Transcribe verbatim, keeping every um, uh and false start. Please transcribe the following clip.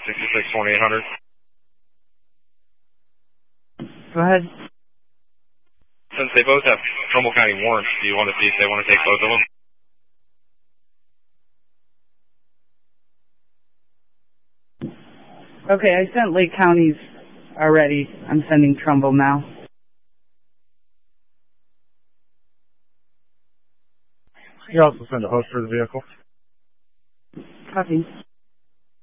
sixty-six twenty-eight hundred. Go ahead. Since they both have Trumbull County warrants, do you want to see if they want to take both of them? Okay, I sent Lake Counties already. I'm sending Trumbull now. You also send a host for the vehicle. Copy.